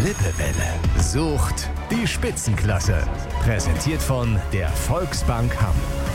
Lippewelle sucht die Spitzenklasse. Präsentiert von der Volksbank Hamm.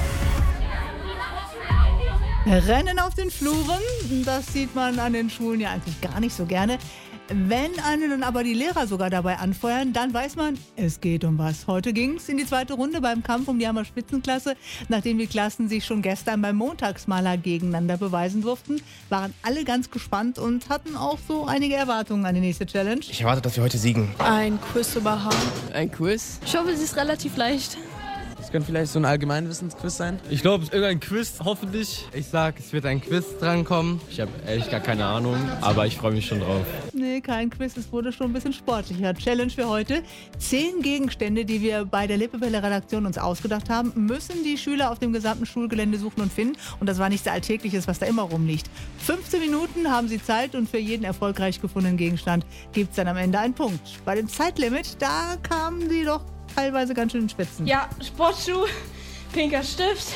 Rennen auf den Fluren, das sieht man an den Schulen ja eigentlich gar nicht so gerne. Wenn einen dann aber die Lehrer sogar dabei anfeuern, dann weiß man, es geht um was. Heute ging es in die zweite Runde beim Kampf um die Hammer Spitzenklasse. Nachdem die Klassen sich schon gestern beim Montagsmaler gegeneinander beweisen durften, waren alle ganz gespannt und hatten auch so einige Erwartungen an die nächste Challenge. Ich erwarte, dass wir heute siegen. Ein Quiz über Hamm. Ein Quiz? Ich hoffe, es ist relativ leicht. Das könnte vielleicht so ein Allgemeinwissensquiz sein. Ich glaube, es ist irgendein Quiz, hoffentlich. Ich sag, es wird ein Quiz drankommen. Ich habe ehrlich gar keine Ahnung, aber ich freue mich schon drauf. Nee, kein Quiz, es wurde schon ein bisschen sportlicher. Challenge für heute. 10 Gegenstände, die wir bei der Lippewelle-Redaktion uns ausgedacht haben, müssen die Schüler auf dem gesamten Schulgelände suchen und finden. Und das war nichts Alltägliches, was da immer rumliegt. 15 Minuten haben sie Zeit und für jeden erfolgreich gefundenen Gegenstand gibt es dann am Ende einen Punkt. Bei dem Zeitlimit, da kamen die doch teilweise ganz schön in Spitzen. Ja, Sportschuh, pinker Stift,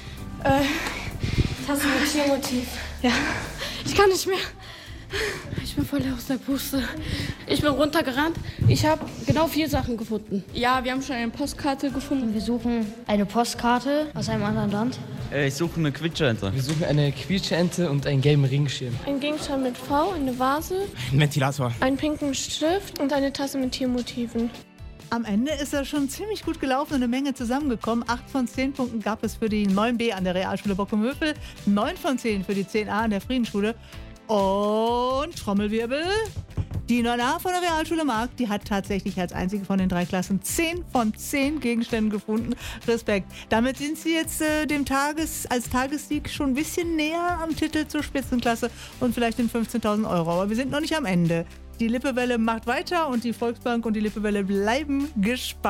Tasse mit Tiermotiv. Ja, ich kann nicht mehr. Ich bin voll aus der Puste. Ich bin runtergerannt. Ich habe genau 4 Sachen gefunden. Ja, wir haben schon eine Postkarte gefunden. Wir suchen eine Postkarte aus einem anderen Land. Ich suche eine Quietscheente. Wir suchen eine Quietscheente und einen gelben Ringschirm. Ein Gegenstand mit V, eine Vase, Ein Ventilator. einen pinken Stift und eine Tasse mit Tiermotiven. Am Ende ist er schon ziemlich gut gelaufen und eine Menge zusammengekommen. 8 von 10 Punkten gab es für die 9b an der Realschule Bockum-Hövel, 9 von 10 für die 10a an der Friedensschule. Und Trommelwirbel, die 9a von der Realschule Mark, die hat tatsächlich als einzige von den 3 Klassen 10 von 10 Gegenständen gefunden. Respekt. Damit sind sie jetzt als Tagessieg schon ein bisschen näher am Titel zur Spitzenklasse und vielleicht den 15.000 €. Aber wir sind noch nicht am Ende. Die Lippewelle macht weiter und die Volksbank und die Lippewelle bleiben gespannt.